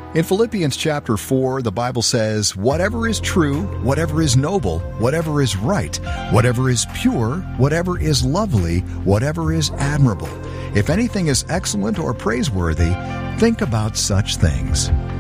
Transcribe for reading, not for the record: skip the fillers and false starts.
In Philippians chapter 4, the Bible says, "Whatever is true, whatever is noble, whatever is right, whatever is pure, whatever is lovely, whatever is admirable, if anything is excellent or praiseworthy, think about such things."